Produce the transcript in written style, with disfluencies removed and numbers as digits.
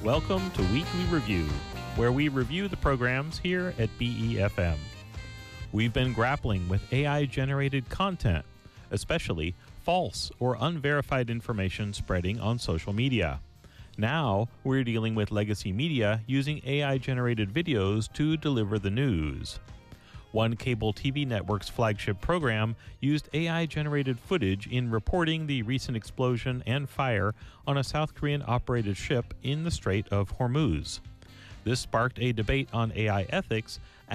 Welcome to Weekly Review, where we review the programs here at BEFM. We've been grappling with AI-generated content, especially false or unverified information spreading on social media. Now, we're dealing with legacy media using AI-generated videos to deliver the news. One cable TV network's flagship program used AI-generated footage in reporting the recent explosion and fire on a South Korean-operated ship in the Strait of Hormuz. This sparked a debate on AI ethics